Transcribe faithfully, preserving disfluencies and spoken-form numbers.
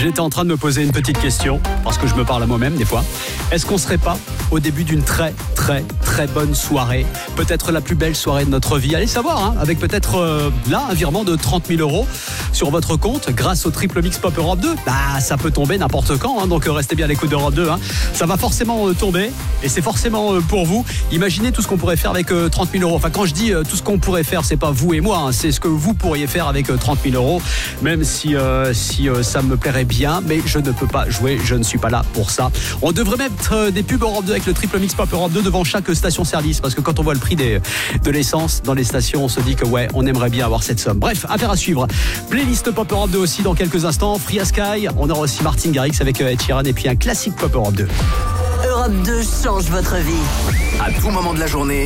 J'étais en train de me poser une petite question, parce que je me parle à moi-même des fois. Est-ce qu'on serait pas au début d'une très très très bonne soirée, peut-être la plus belle soirée de notre vie, allez savoir, hein, avec peut-être euh, là un virement de trente mille euros sur votre compte grâce au triple mix Pop Europe deux. Bah ça peut tomber n'importe quand, hein, donc euh, restez bien à l'écoute d'Europe deux, hein. Ça va forcément euh, tomber et c'est forcément euh, pour vous. Imaginez tout ce qu'on pourrait faire avec euh, trente mille euros. Enfin quand je dis euh, tout ce qu'on pourrait faire, c'est pas vous et moi, hein, c'est ce que vous pourriez faire avec euh, trente mille euros, même si, euh, si euh, ça me plairait bien, mais je ne peux pas jouer, je ne suis pas là pour ça. On devrait mettre euh, des pubs Europe deux avec le triple mix Pop Europe deux devant chaque station-service, parce que quand on voit le prix des, de l'essence dans les stations, on se dit que ouais, on aimerait bien avoir cette somme. Bref, affaire à suivre. Playlist Pop Europe deux aussi dans quelques instants. Free Sky, on aura aussi Martin Garrix avec Ed Sheeran et puis un classique Pop Europe deux. Europe deux change votre vie. À tout moment de la journée.